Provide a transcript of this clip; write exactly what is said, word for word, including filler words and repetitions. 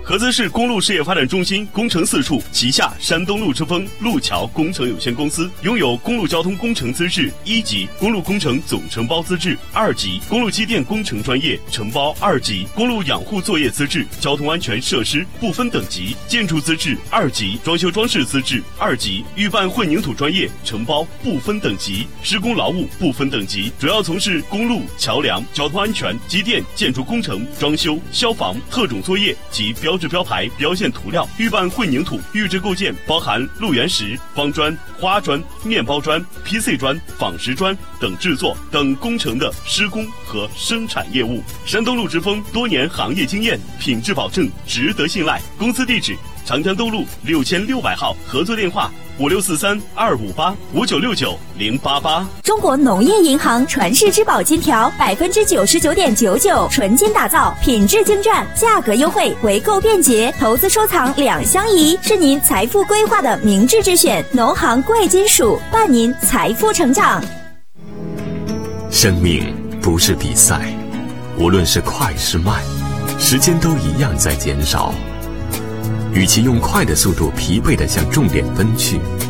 菏泽市公路事业发展中心工程四处旗下山东路之风路桥工程有限公司拥有公路交通工程资质一级、公路工程总承包资质二级、公路机电工程专业承包二级、公路养护作业资质、交通安全设施不分等级、建筑资质二级、装修装饰资质二级、预办混凝土专业承包不分等级、施工劳务不分等级，主要从事公路、桥梁、交通安全、机电、建筑工程、装修、消防、特种作业及标志标牌、标线涂料，预办混凝土、预制构件，包含路缘石、方砖、花砖、面包砖、P C 砖、仿石砖等制作等工程的施工和生产业务。山东路直风多年行业经验，品质保证，值得信赖。公司地址：长江东路六千六百号，合作电话：五六四三二五八五九六九零八八。 中国农业银行传世之宝金条，百分之九十九点九九纯金打造，品质精湛，价格优惠，回购便捷，投资收藏两相宜，是您财富规划的明智之选。农行贵金属伴您财富成长。 生命不是比赛，无论是快是慢，时间都一样在减少。与其用快的速度疲惫地向终点奔去，